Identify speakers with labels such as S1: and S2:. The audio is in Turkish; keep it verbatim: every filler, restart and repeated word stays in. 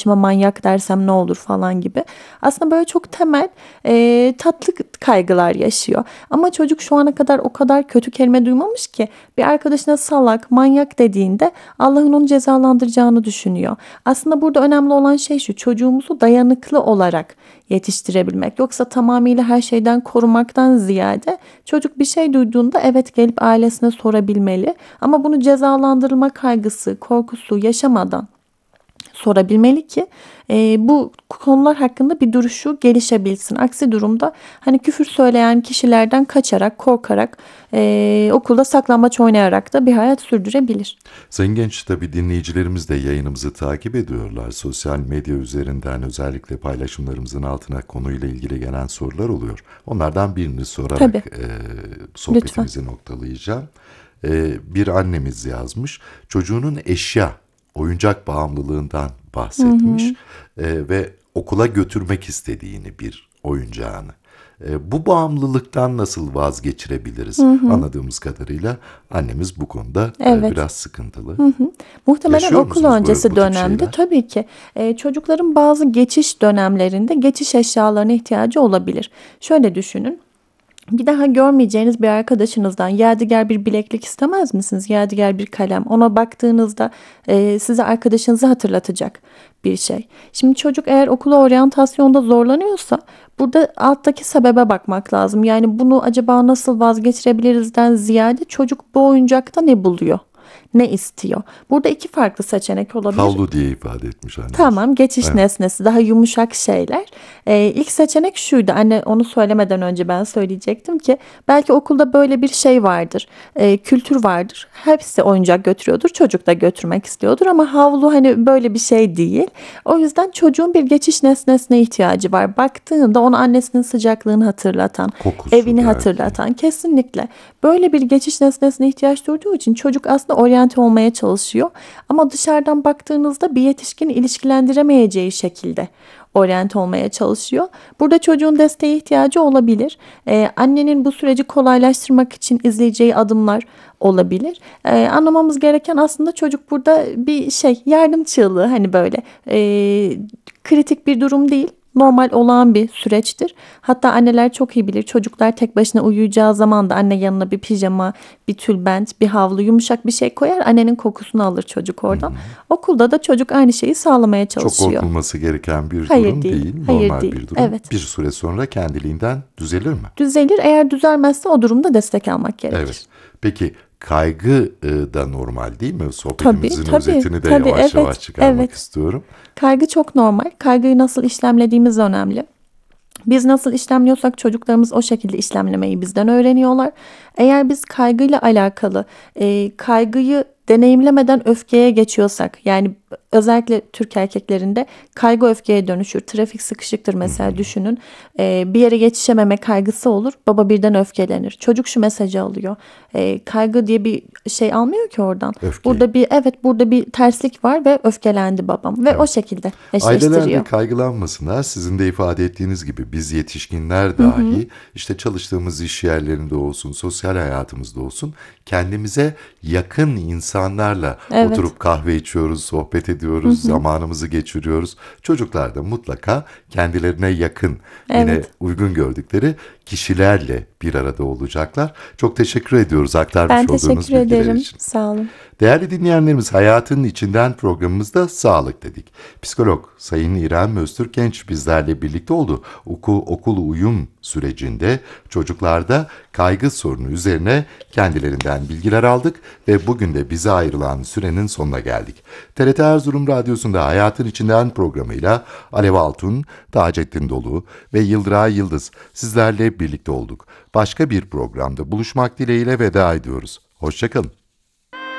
S1: arkadaşıma manyak dersem ne olur falan gibi. Aslında böyle çok temel e, tatlı kaygılar yaşıyor. Ama çocuk şu ana kadar o kadar kötü kelime duymamış ki bir arkadaşına salak, manyak dediğinde Allah'ın onu cezalandıracağını düşünüyor. Aslında burada önemli olan şey şu: çocuğumuzu dayanıklı olarak yetiştirebilmek. Yoksa tamamıyla her şeyden korumaktan ziyade çocuk bir şey duyduğunda evet gelip ailesine sorabilmeli. Ama bunu cezalandırılma kaygısı, korkusu yaşamadan sorabilmeli ki e, bu konular hakkında bir duruşu gelişebilsin. Aksi durumda hani küfür söyleyen kişilerden kaçarak, korkarak, e, okulda saklambaç oynayarak da bir hayat sürdürebilir.
S2: Sayın Genç, tabii dinleyicilerimiz de yayınımızı takip ediyorlar. Sosyal medya üzerinden özellikle paylaşımlarımızın altına konuyla ilgili gelen sorular oluyor. Onlardan birini sorarak e, sohbetimizi Lütfen. noktalayacağım. E, bir annemiz yazmış, çocuğunun eşya, oyuncak bağımlılığından bahsetmiş. Hı hı. E, ve okula götürmek istediğini bir oyuncağını. E, bu bağımlılıktan nasıl vazgeçirebiliriz? Hı hı. Anladığımız kadarıyla annemiz bu konuda evet. e, biraz sıkıntılı. Hı hı.
S1: Muhtemelen Yaşıyor okul öncesi dönemde tabii ki e, çocukların bazı geçiş dönemlerinde geçiş eşyalarına ihtiyacı olabilir. Şöyle düşünün. Bir daha görmeyeceğiniz bir arkadaşınızdan yadigar bir bileklik istemez misiniz? Yadigar bir kalem. Ona baktığınızda e, size arkadaşınızı hatırlatacak bir şey. Şimdi çocuk eğer okula oryantasyonda zorlanıyorsa burada alttaki sebebe bakmak lazım. Yani bunu acaba nasıl vazgeçirebilirizden ziyade çocuk bu oyuncakta ne buluyor? Ne istiyor? Burada iki farklı seçenek olabilir.
S2: Havlu diye ifade etmiş anne.
S1: Tamam, geçiş evet. nesnesi, daha yumuşak şeyler. Ee, ilk seçenek şuydu. Anne onu söylemeden önce ben söyleyecektim ki belki okulda böyle bir şey vardır. Ee, kültür vardır. Hepsi oyuncak götürüyordur. Çocuk da götürmek istiyordur ama havlu hani böyle bir şey değil. O yüzden çocuğun bir geçiş nesnesine ihtiyacı var. Baktığında ona annesinin sıcaklığını hatırlatan,
S2: kokusu
S1: evini
S2: belki.
S1: hatırlatan, kesinlikle böyle bir geçiş nesnesine ihtiyaç duyduğu için çocuk aslında oryante olmaya çalışıyor. Ama dışarıdan baktığınızda bir yetişkin ilişkilendiremeyeceği şekilde oryante olmaya çalışıyor. Burada çocuğun desteğe ihtiyacı olabilir. Ee, annenin bu süreci kolaylaştırmak için izleyeceği adımlar olabilir. Ee, anlamamız gereken aslında çocuk burada bir şey yardım çığlığı, hani böyle e, kritik bir durum değil. Normal olağan bir süreçtir. Hatta anneler çok iyi bilir. Çocuklar tek başına uyuyacağı zaman da anne yanına bir pijama, bir tülbent, bir havlu, yumuşak bir şey koyar. Annenin kokusunu alır çocuk oradan. Hmm. Okulda da çocuk aynı şeyi sağlamaya çalışıyor.
S2: Çok korkulması gereken bir
S1: hayır
S2: durum değil. değil.
S1: Hayır
S2: Normal
S1: değil.
S2: bir durum.
S1: Evet.
S2: Bir süre sonra kendiliğinden düzelir mi?
S1: Düzelir. Eğer düzelmezse o durumda destek almak gerekir.
S2: Evet. Peki kaygı da normal değil mi? Sohbetimizin
S1: tabii, tabii,
S2: özetini de
S1: tabii,
S2: yavaş
S1: evet,
S2: yavaş çıkarmak
S1: evet.
S2: istiyorum.
S1: Kaygı çok normal. Kaygıyı nasıl işlemlediğimiz önemli. Biz nasıl işlemliyorsak çocuklarımız o şekilde işlemlemeyi bizden öğreniyorlar. Eğer biz kaygıyla alakalı e, kaygıyı deneyimlemeden öfkeye geçiyorsak, yani özellikle Türk erkeklerinde kaygı öfkeye dönüşür. Trafik sıkışıktır mesela, hmm. düşünün. Ee, bir yere yetişememe kaygısı olur. Baba birden öfkelenir. Çocuk şu mesajı alıyor. Ee, kaygı diye bir şey almıyor ki oradan.
S2: Öfke.
S1: Burada bir evet burada bir terslik var ve öfkelendi babam. Ve evet. o şekilde eşleştiriyor.
S2: Aileler de kaygılanmasınlar. Sizin de ifade ettiğiniz gibi biz yetişkinler dahi hı hı. işte çalıştığımız iş yerlerinde olsun, sosyal hayatımızda olsun kendimize yakın insanlarla evet. oturup kahve içiyoruz, sohbet ediyoruz, hı hı. zamanımızı geçiriyoruz. Çocuklar da mutlaka kendilerine yakın, evet. yine uygun gördükleri kişilerle bir arada olacaklar. Çok teşekkür ediyoruz aktarmış
S1: ben
S2: olduğunuz bilgiler için.
S1: Ben teşekkür ederim. Sağ olun.
S2: Değerli dinleyenlerimiz, Hayatın İçinden programımızda sağlık dedik. Psikolog Sayın İrem Öztürkgenç bizlerle birlikte oldu. Okul, okul uyum sürecinde çocuklarda kaygı sorunu üzerine kendilerinden bilgiler aldık ve bugün de bize ayrılan sürenin sonuna geldik. T R T Erzurum Radyosu'nda Hayatın İçinden programıyla Alev Altun, Taceddin Dolu ve Yıldıray Yıldız sizlerle birlikte olduk. Başka bir programda buluşmak dileğiyle veda ediyoruz. Hoşça kalın.